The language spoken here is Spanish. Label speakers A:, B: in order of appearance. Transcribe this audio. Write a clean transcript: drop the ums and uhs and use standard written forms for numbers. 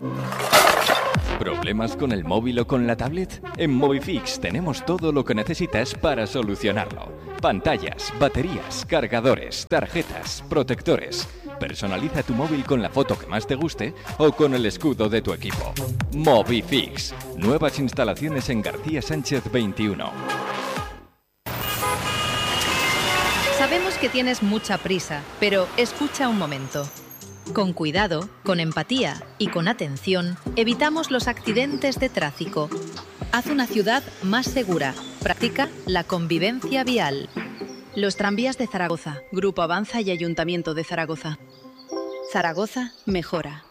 A: ¿Problemas con el móvil o con la tablet? En Movifix tenemos todo lo que necesitas para solucionarlo. Pantallas, baterías, cargadores, tarjetas, protectores. Personaliza tu móvil con la foto que más te guste o con el escudo de tu equipo. Movifix. Nuevas instalaciones en García Sánchez 21.
B: Sabemos que tienes mucha prisa, pero escucha un momento. Con cuidado, con empatía y con atención, evitamos los accidentes de tráfico. Haz una ciudad más segura. Practica la convivencia vial.
C: Los tranvías de Zaragoza, Grupo Avanza y Ayuntamiento de Zaragoza. Zaragoza mejora.